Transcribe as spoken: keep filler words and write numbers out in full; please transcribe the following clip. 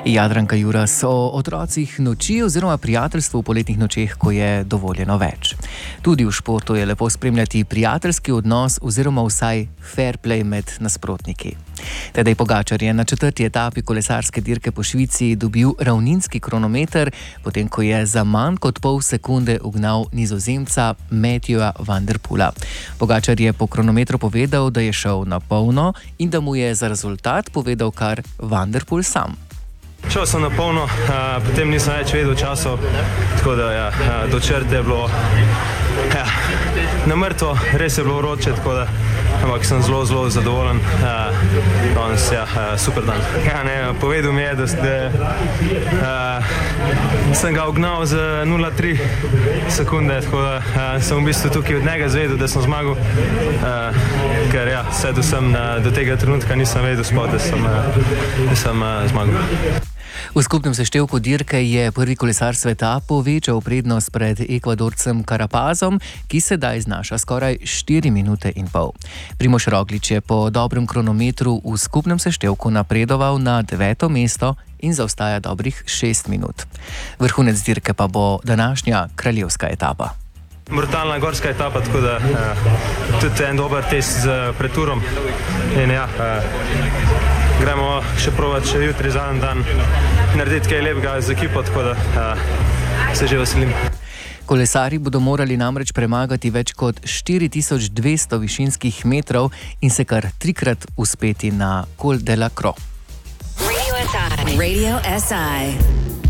Jadranka Juras o otrocih noči oziroma prijateljstvu v poletnih nočeh, ko je dovoljeno več. Tudi v športu je lepo spremljati prijateljski odnos oziroma vsaj fair play med nasprotniki. Tadej Pogačar je na četrti etapi kolesarske dirke po Švici dobil ravninski kronometer, potem ko je za manj kot pol sekunde ugnal Nizozemca Matthewa van der Poela. Pogačar je po kronometru povedal, da je šel na polno in da mu je za rezultat povedal kar Van der Poel sam. Šel sem na polno, a, potem nisem več vedel časov, tako da ja, a, do črte je bilo ja, na mrtvo, res je bilo vroče, tako da ampak sem zelo, zelo zadovoljen. A, danes, ja, a, super dan. Ja, ne, povedal mi je, da, da a, sem ga ugnal za nula tri sekunde, tako da a, sem v bistvu tukaj od njega zvedel, da sem zmagal, a, ker ja, sedel sem na, do tega trenutka nisem vedel spod, da sem, a, da sem a, zmagal. V skupnem seštevku dirke je prvi kolesar sveta povečal prednost pred Ekvadorcem Carapazom, ki sedaj znaša skoraj štiri minute in pol. Primož Roglič je po dobrem kronometru v skupnem seštevku napredoval na deveto mesto in zaostaja dobrih šest minut. Vrhunec dirke pa bo današnja kraljevska etapa. Brutalna gorska etapa, tako da uh, tudi en dober test z preturom. In ja, uh, gremo še provat še jutri zadnji dan narediti kaj lepega z ekipo, tako da uh, se že veselim. Kolesarji bodo morali namreč premagati več kot štiri tisoč dvesto višinskih metrov in se kar trikrat uspeti na Col de la Croix. Radio S I. Radio S I.